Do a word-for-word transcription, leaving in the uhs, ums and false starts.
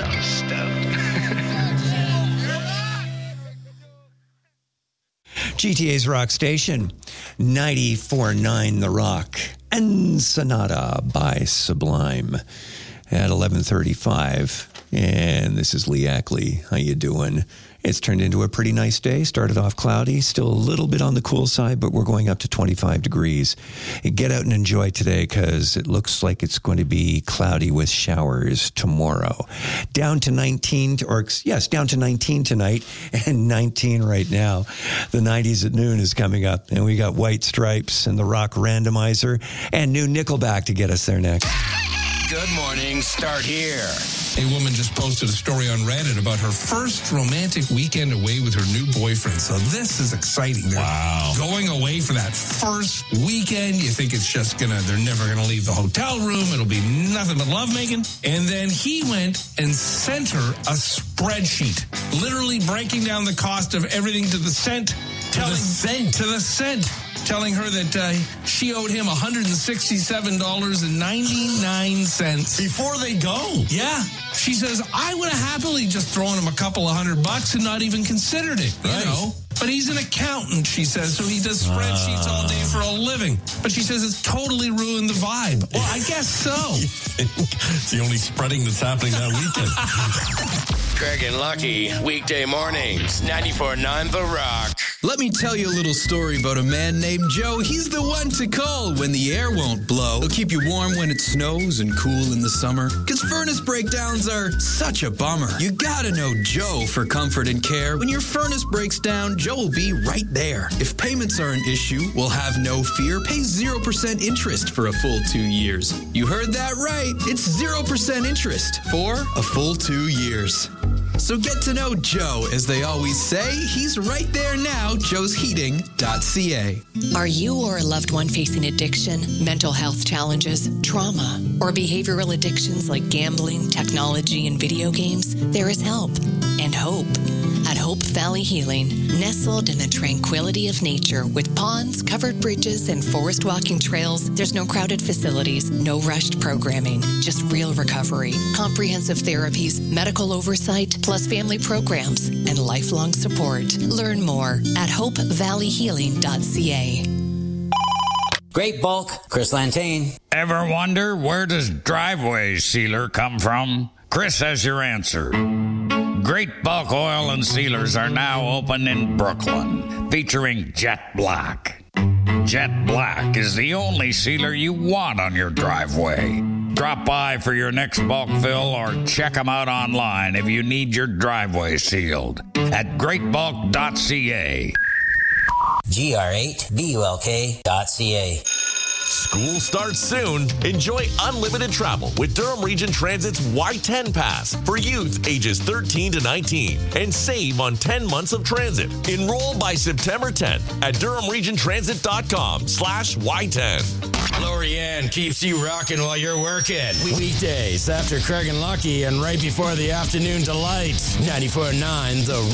so stoked. G T A's Rock Station, ninety-four point nine The Rock, and Sonata by Sublime at eleven thirty-five. And this is Lee Ackley. How you doing? It's turned into a pretty nice day. Started off cloudy, still a little bit on the cool side, but we're going up to twenty-five degrees. Get out and enjoy today because it looks like it's going to be cloudy with showers tomorrow. Down to nineteen, or yes, down to nineteen tonight and nineteen right now. The nineties at noon is coming up, and we got White Stripes and the Rock Randomizer and new Nickelback to get us there next. Good morning. Start here. A woman just posted a story on Reddit about her first romantic weekend away with her new boyfriend. So this is exciting. They're Wow. going away for that first weekend. You think it's just going to, they're never going to leave the hotel room. It'll be nothing but lovemaking. And then he went and sent her a spreadsheet, literally breaking down the cost of everything to the cent. Telling, the cent. To the cent. Telling her that uh, she owed him one hundred sixty-seven dollars and ninety-nine cents. Before they go. Yeah. She says, I would have happily just thrown him a couple of hundred bucks and not even considered it, you Right. know. But he's an accountant, she says, so he does spreadsheets all day for a living. But she says it's totally ruined the vibe. Well, I guess so. It's the only spreading that's happening that weekend. Craig and Lucky, weekday mornings, ninety-four point nine The Rock. Let me tell you a little story about a man named Joe. He's the one to call when the air won't blow. He'll keep you warm when it snows and cool in the summer. Because furnace breakdowns are such a bummer. You gotta know Joe for comfort and care. When your furnace breaks down, Joe will be right there. If payments are an issue, we'll have no fear. Pay zero percent interest for a full two years. You heard that right. It's zero percent interest for a full two years. So get to know Joe. As they always say, he's right there now, joes heating dot c a. Are you or a loved one facing addiction, mental health challenges, trauma, or behavioral addictions like gambling, technology, and video games? There is help and hope at Hope Valley Healing, nestled in the tranquility of nature with ponds, covered bridges, and forest walking trails. There's no crowded facilities, no rushed programming, just real recovery, comprehensive therapies, medical oversight, plus family programs and lifelong support. Learn more at hope valley healing dot c a. Great Bulk, Chris Lantain. Ever wonder where does driveway sealer come from? Chris has your answer. Great Bulk Oil and Sealers are now open in Brooklyn, featuring Jet Black. Jet Black is the only sealer you want on your driveway. Drop by for your next bulk fill or check them out online if you need your driveway sealed at great bulk dot c a. G R eight B U L K dot C A. School starts soon. Enjoy unlimited travel with Durham Region Transit's Y ten Pass for youth ages thirteen to nineteen and save on ten months of transit. Enroll by September tenth at durham region transit dot com slash Y ten. Lorianne keeps you rocking while you're working. Weekdays after Craig and Lucky and right before the afternoon delight. ninety-four point nine The